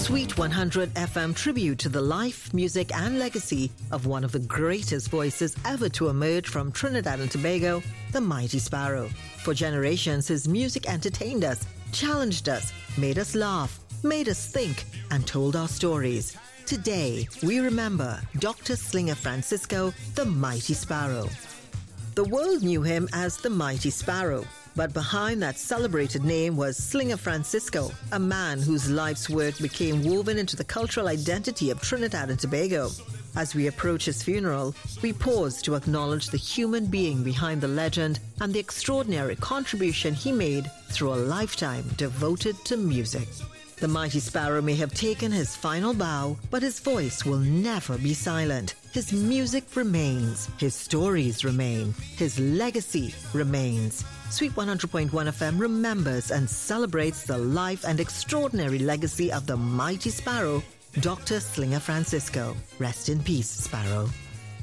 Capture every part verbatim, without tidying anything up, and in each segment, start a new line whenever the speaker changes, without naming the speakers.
Sweet one hundred F M tribute to the life, music and legacy of one of the greatest voices ever to emerge from Trinidad and Tobago, the Mighty Sparrow. For generations, his music entertained us, challenged us, made us laugh, made us think, and told our stories. Today, we remember Doctor Slinger Francisco, the Mighty Sparrow. The world knew him as the Mighty Sparrow, but behind that celebrated name was Slinger Francisco, a man whose life's work became woven into the cultural identity of Trinidad and Tobago. As we approach his funeral, we pause to acknowledge the human being behind the legend and the extraordinary contribution he made through a lifetime devoted to music. The Mighty Sparrow may have taken his final bow, but his voice will never be silent. His music remains, his stories remain, his legacy remains. Sweet one hundred point one F M remembers and celebrates the life and extraordinary legacy of the Mighty Sparrow, Doctor Slinger Francisco. Rest in peace, Sparrow.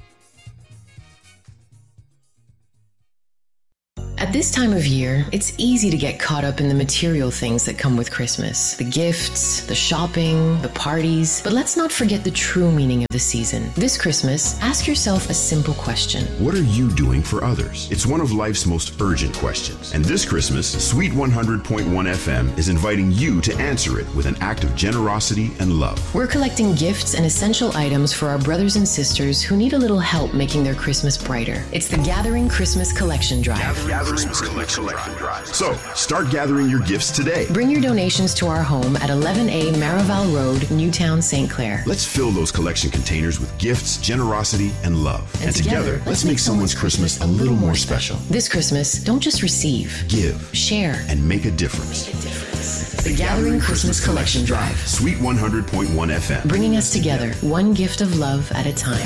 At this time of year, it's easy to get caught up in the material things that come with Christmas. The gifts, the shopping, the parties. But let's not forget the true meaning of the season. This Christmas, ask yourself a simple question.
What are you doing for others? It's one of life's most urgent questions. And this Christmas, Sweet one hundred point one F M is inviting you to answer it with an act of generosity and love.
We're collecting gifts and essential items for our brothers and sisters who need a little help making their Christmas brighter. It's the Gathering Christmas Collection Drive.
Gathering Christmas Collection Drive. So, start gathering your gifts today.
Bring your donations to our home at eleven A Marival Road, Newtown, Saint Clair.
Let's fill those collection containers with gifts, generosity, and love. And,
and
together,
together,
let's, let's make someone's Christmas a little more special.
This Christmas, don't just receive,
give,
share,
and make a difference.
Make a difference. The, the Gathering Christmas, Christmas Collection Drive.
Sweet one hundred point one F M.
Bringing us together, one gift of love at a time.